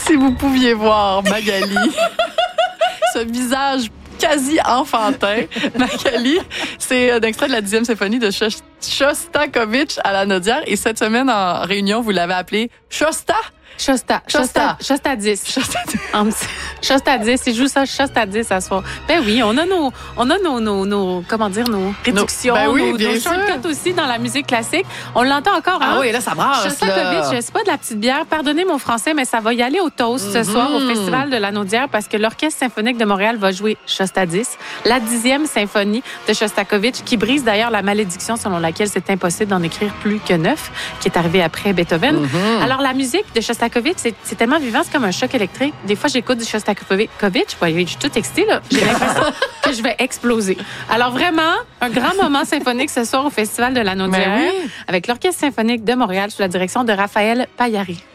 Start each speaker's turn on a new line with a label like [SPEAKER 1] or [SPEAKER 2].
[SPEAKER 1] Si vous pouviez voir Magali, ce visage quasi enfantin. Magali, c'est un extrait de la 10e symphonie de Shostakovich à la Naudière. Et cette semaine, en réunion, vous l'avez appelé Shosta
[SPEAKER 2] 10. Shosta 10. Il joue ça, Shosta 10 à soir. Ben oui, on a nos comment dire, nos réductions, nos shortcuts aussi dans la musique classique. On l'entend encore, hein?
[SPEAKER 1] Ah oui, là, ça brasse,
[SPEAKER 2] Shostakovich, c'est pas de la petite bière. Pardonnez mon français, mais ça va y aller au toast ce soir au Festival de la Naudière parce que l'Orchestre symphonique de Montréal va jouer Shosta 10, la 10e symphonie de Shostakovich, qui brise d'ailleurs la malédiction selon laquelle c'est impossible d'en écrire plus que 9, qui est arrivé après Beethoven. Alors, la musique de Shostakovich, c'est tellement vivant, c'est comme un choc électrique. Des fois, j'écoute du Shostakovich, je suis toute excitée, là. J'ai l'impression que je vais exploser. Alors, vraiment, un grand moment symphonique ce soir au Festival de la Naudière avec l'Orchestre symphonique de Montréal sous la direction de Raphaël Paillari.